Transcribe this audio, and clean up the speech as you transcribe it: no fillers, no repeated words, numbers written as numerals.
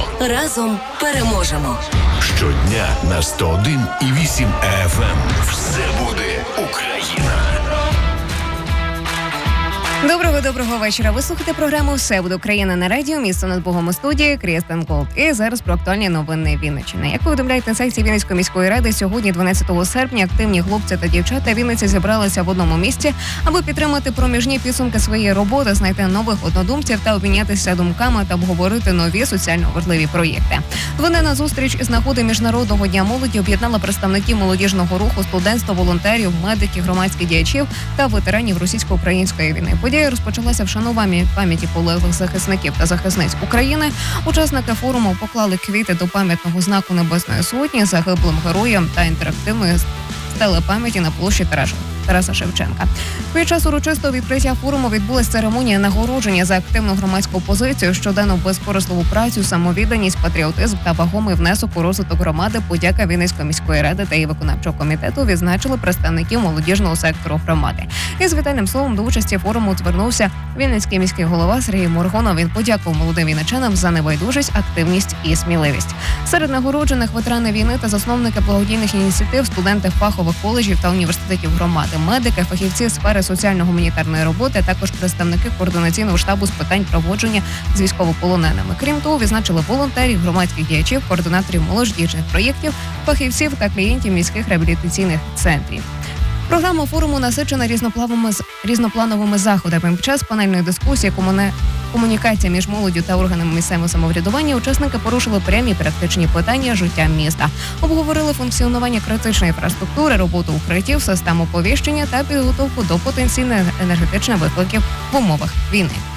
Разом переможемо. Щодня на 101,8 FM. Все буде Україна. Доброго вечора. Ви слухаєте програму «Все буде Україна» на радіо «Місто над Богом» у студії Крістен Голд. І зараз про актуальні новини Вінниччини. Як повідомляють на сайті Вінницької міської ради, сьогодні, 12 серпня, активні хлопці та дівчата Вінниці зібралися в одному місці, аби підтримати проміжні підсумки своєї роботи, знайти нових однодумців та обмінятися думками та обговорити нові соціально важливі проєкти. Вони на зустріч із нагоди Міжнародного дня молоді об'єднали представників молодіжного руху, студентства, волонтерів, медиків, громадських діячів та ветеранів російсько-української війни. Подія розпочалася вшануванням пам'яті полеглих захисників та захисниць України. Учасники форуму поклали квіти до пам'ятного знаку Небесної Сотні загиблим героям та інтерактивної стели пам'яті на площі Тараса Шевченка. Під час урочистого відкриття форуму відбулася церемонія нагородження за активну громадську позицію, щоденну безкорисливу працю, самовідданість, патріотизм та вагомий внесок у розвиток громади. Подяка Вінницької міської ради та її виконавчого комітету відзначили представників молодіжного сектору громади. Із вітальним словом до участі форуму звернувся Вінницький міський голова Сергій Моргунов. Він подякував молодим вінничанам за небайдужість, активність і сміливість. Серед нагороджених ветерани війни та засновники благодійних ініціатив, студенти фахових коледжів та університетів громади, медики, фахівці сфери соціально-гуманітарної роботи, також представники координаційного штабу з питань проводження з військовополоненими. Крім того, відзначили волонтерів, громадських діячів, координаторів молодіжних проєктів, фахівців та клієнтів міських реабілітаційних центрів. Програма форуму насичена різноплановими заходами. Під час панельної дискусії комунікація між молоддю та органами місцевого самоврядування учасники порушили прямі практичні питання життя міста. Обговорили функціонування критичної інфраструктури, роботу укриттів, систему оповіщення та підготовку до потенційних енергетичних викликів в умовах війни.